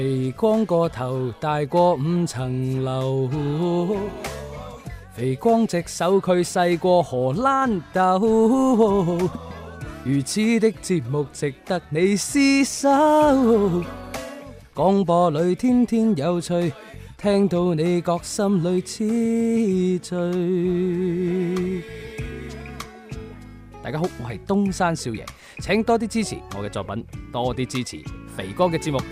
肥光個頭大過5層樓，肥光隻手佢細過荷蘭豆，如此的節目值得你廝守。廣播裏天天有趣，聽到你覺心裏痴醉。大家好，我係東山少爺，請多啲支持我嘅作品，多啲支持肥哥嘅節目。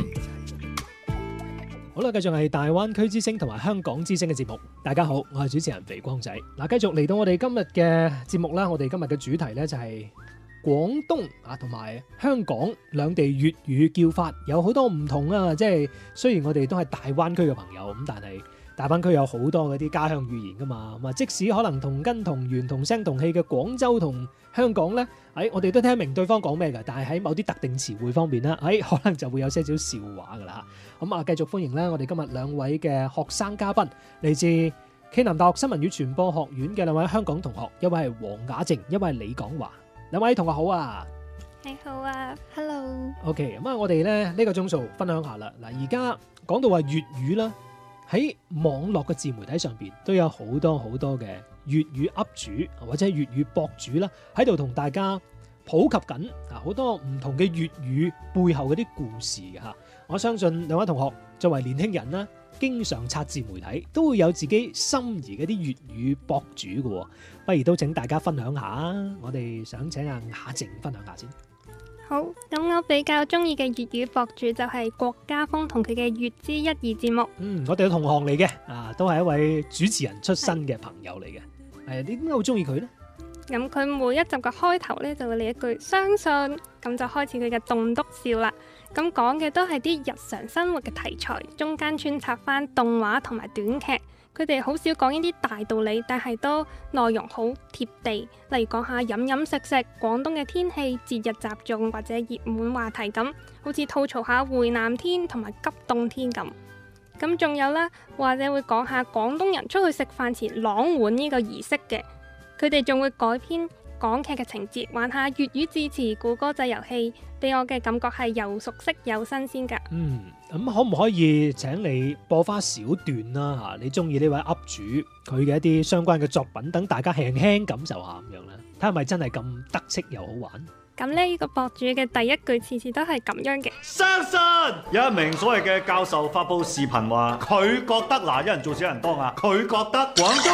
好啦，繼續係大灣區之聲同埋香港之聲嘅節目。大家好，我係主持人肥光仔。嗱，繼續嚟到我哋今日嘅節目啦。我哋今日嘅主題呢，就係廣東啊同埋香港兩地粵語叫法有好多唔同啊。即係雖然我哋都係大灣區嘅朋友，咁但係大灣區有好多嗰啲家鄉語言噶嘛。咁啊，即使可能同根同源同聲同氣嘅廣州同香港呢，我哋都聽得明對方講咩㗎，但係喺某啲特定詞彙方面呢，可能就會有些少笑話㗎啦。咁啊，繼續歡迎咧，我哋今日兩位嘅學生嘉賓，嚟自暨南大學新聞與傳播學院嘅兩位香港同學，一位係黃雅靜，一位係李廣華。兩位同學好啊！ 你好啊 ，Hello。 OK，咁啊，我哋咧呢個鐘數分享下啦。嗱，而家講到話粵語啦，喺網絡嘅自媒體上邊都有好多好多嘅粵語 up 主或者係粵語博主啦，喺度同大家普及緊啊好多唔同嘅粵語背後嗰啲故事嘅嚇。我相信兩位同學作為年輕人啦，經常刷自媒體，都會有自己心儀嘅啲粵語博主嘅喎。不如都請大家分享下。我哋想請阿雅靜分享下先。 好，咁我比較中意嘅粵語博主就係郭家峰同佢嘅粵知一二節目。 我哋嘅同行嚟嘅，都係一位主持人出身嘅朋友嚟嘅。你點解好中意佢呢？ 咁佢每一集嘅開頭呢，就會嚟一句相信，咁就開始佢嘅棟篤笑啦。咁講嘅都係啲日常生活嘅題材，中間穿插翻動畫同埋短劇。佢哋好少講呢啲大道理，但係都內容好貼地。例如講下飲飲食食、廣東嘅天氣、節日習俗或者熱門話題咁，好似吐槽下回南天同埋急凍天咁。咁仲有啦，或者會講下廣東人出去食飯前啷碗呢個儀式嘅。佢哋仲會改編港劇嘅情節，玩下粵語字詞、估歌仔遊戲，俾我嘅感覺係又熟悉又新鮮㗎。 咁可唔可以請你播翻小段啦嚇？你中意呢位 up 主佢嘅一啲相關嘅作品，等大家輕輕感受下咁樣咧，睇下係咪真係咁得戚又好玩？ 咁呢個博主嘅第一句次次都係咁樣嘅。 相信有一名所謂嘅教授發佈視頻話，佢覺得一人做小人當啊，佢覺得廣東